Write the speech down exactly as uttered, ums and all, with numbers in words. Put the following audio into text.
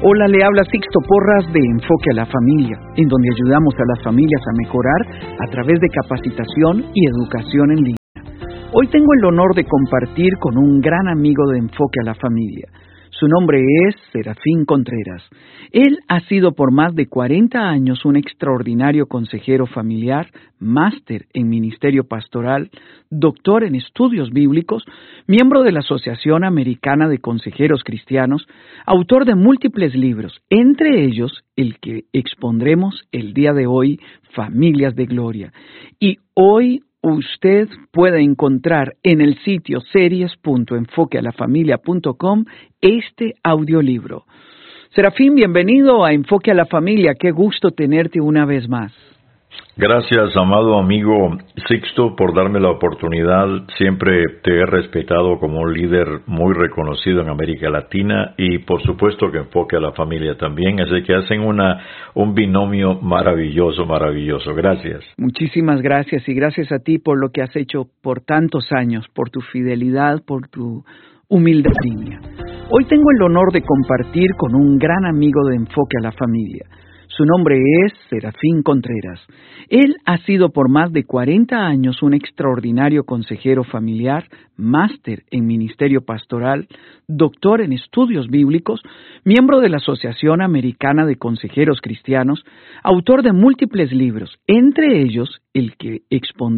Hola, le habla Sixto Porras de Enfoque a la Familia, en donde ayudamos a las familias a mejorar a través de capacitación y educación en línea. Hoy tengo el honor de compartir con un gran amigo de Enfoque a la Familia. Su nombre es Serafín Contreras. Él ha sido por más de cuarenta años un extraordinario consejero familiar, máster en ministerio pastoral, doctor en estudios bíblicos, miembro de la Asociación Americana de Consejeros Cristianos, autor de múltiples libros, entre ellos el que expondremos el día de hoy, Familias de Gloria. Y hoy usted puede encontrar en el sitio series punto enfoque a la familia punto com este audiolibro. Serafín, bienvenido a Enfoque a la Familia. Qué gusto tenerte una vez más. Gracias, amado amigo Sixto, por darme la oportunidad. Siempre te he respetado como un líder muy reconocido en América Latina y por supuesto que Enfoque a la Familia también. Así que hacen una un binomio maravilloso, maravilloso. Gracias. Muchísimas gracias y gracias a ti por lo que has hecho por tantos años, por tu fidelidad, por tu humilde línea. Hoy tengo el honor de compartir con un gran amigo de Enfoque a la Familia. Su nombre es Serafín Contreras. Él ha sido por más de cuarenta años un extraordinario consejero familiar, máster en ministerio pastoral, doctor en estudios bíblicos, miembro de la Asociación Americana de Consejeros Cristianos, autor de múltiples libros, entre ellos el que expondré